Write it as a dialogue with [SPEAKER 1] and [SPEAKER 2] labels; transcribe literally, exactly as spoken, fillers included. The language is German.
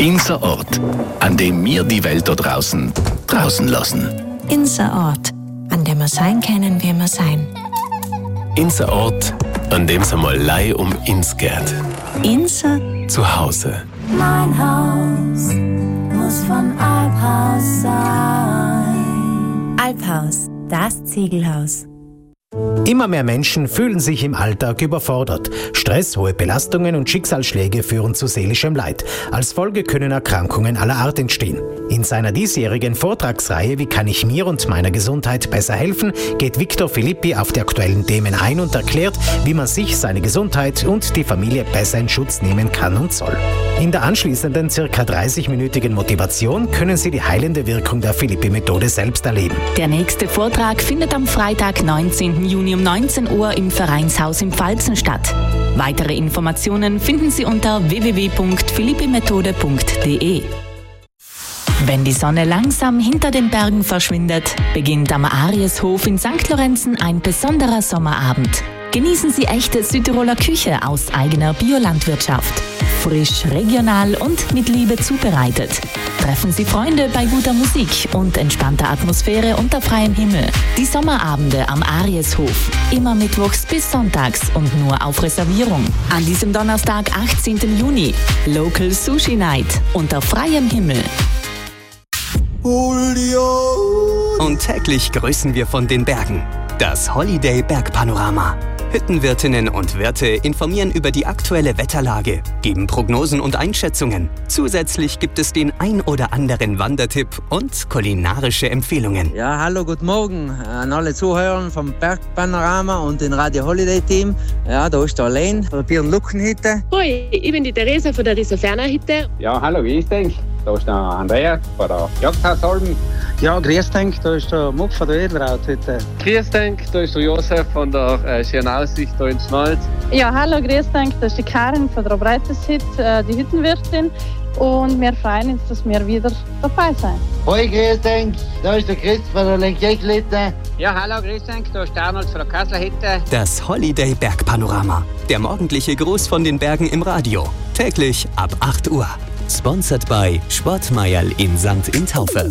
[SPEAKER 1] Inser Ort, an dem wir die Welt da draußen draußen lassen.
[SPEAKER 2] Inser Ort, an dem wir sein können, wie wir sein.
[SPEAKER 3] Inser Ort, an dem es einmal Lei um ins geht.
[SPEAKER 2] Inser
[SPEAKER 3] zu Hause.
[SPEAKER 4] Mein Haus muss von Alphaus sein.
[SPEAKER 5] Alphaus, das Ziegelhaus.
[SPEAKER 6] Immer mehr Menschen fühlen sich im Alltag überfordert. Stress, hohe Belastungen und Schicksalsschläge führen zu seelischem Leid. Als Folge können Erkrankungen aller Art entstehen. In seiner diesjährigen Vortragsreihe Wie kann ich mir und meiner Gesundheit besser helfen, geht Victor Filippi auf die aktuellen Themen ein und erklärt, wie man sich, seine Gesundheit und die Familie besser in Schutz nehmen kann und soll. In der anschließenden ca. dreißig-minütigen Motivation können Sie die heilende Wirkung der Filippi-Methode selbst erleben.
[SPEAKER 7] Der nächste Vortrag findet am Freitag, neunzehnten Juni um neunzehn Uhr im Vereinshaus im Pfalzen statt. Weitere Informationen finden Sie unter w w w punkt philippimethode punkt d e. Wenn die Sonne langsam hinter den Bergen verschwindet, beginnt am Arieshof in Sankt Lorenzen ein besonderer Sommerabend. Genießen Sie echte Südtiroler Küche aus eigener Biolandwirtschaft. Frisch, regional und mit Liebe zubereitet. Treffen Sie Freunde bei guter Musik und entspannter Atmosphäre unter freiem Himmel. Die Sommerabende am Arieshof. Immer mittwochs bis sonntags und nur auf Reservierung. An diesem Donnerstag, achtzehnten Juni. Local Sushi Night unter freiem Himmel.
[SPEAKER 8] Und täglich grüßen wir von den Bergen. Das Holiday Bergpanorama. Hüttenwirtinnen und Wirte informieren über die aktuelle Wetterlage, geben Prognosen und Einschätzungen. Zusätzlich gibt es den ein oder anderen Wandertipp und kulinarische Empfehlungen.
[SPEAKER 9] Ja, hallo, guten Morgen an alle Zuhörer vom Bergpanorama und dem Radio Holiday Team. Ja, da ist der Alain von der Birnluckenhütte.
[SPEAKER 10] Hoi, ich bin die Theresa von der Risoferner Hütte.
[SPEAKER 11] Ja, hallo, grüß dich. Da ist der Andreas von der Jagdhausalben.
[SPEAKER 12] Ja, grüß dich, da ist der Muck von der Edelrauthütte.
[SPEAKER 13] Grüß dich, da ist der Josef von der äh, schönen Aussicht da in Schnald.
[SPEAKER 14] Ja, hallo, grüß dich, da ist die Karin von der Breiteshütte, äh, die Hüttenwirtin. Und wir freuen uns, dass wir wieder dabei sind.
[SPEAKER 15] Hoi, grüß dich, da ist der Chris von der Lenkjächlite.
[SPEAKER 16] Ja, hallo, grüß dich, da ist der Arnold von der Kasselhütte.
[SPEAKER 8] Das Holiday Bergpanorama. Der morgendliche Gruß von den Bergen im Radio. Täglich ab acht Uhr. Sponsored by Sportmeierl in Sankt Intaufe.